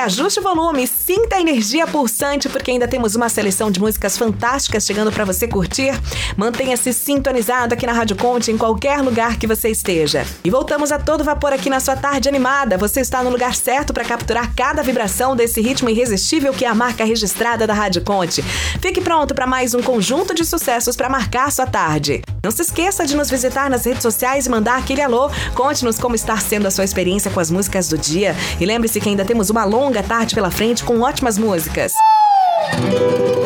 reajuste o volume, sinta a energia pulsante, porque ainda temos uma seleção de músicas fantásticas chegando para você curtir. Mantenha-se sintonizado aqui na Rádio Conte, em qualquer lugar que você esteja. E voltamos a todo vapor aqui na sua tarde animada. Você está no lugar certo para capturar cada vibração desse ritmo irresistível que é a marca registrada da Rádio Conte. Fique pronto para mais um conjunto de sucessos para marcar sua tarde. Não se esqueça de nos visitar nas redes sociais e mandar aquele alô. Conte-nos como está sendo a sua experiência com as músicas do dia. E lembre-se que ainda temos uma longa tarde pela frente com ótimas músicas.